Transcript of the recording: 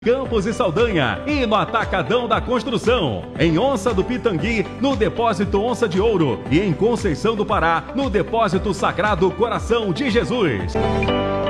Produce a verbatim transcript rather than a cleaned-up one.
Campos e Saldanha e no Atacadão da Construção, em Onça do Pitangui, no Depósito Onça de Ouro e em Conceição do Pará, no Depósito Sagrado Coração de Jesus.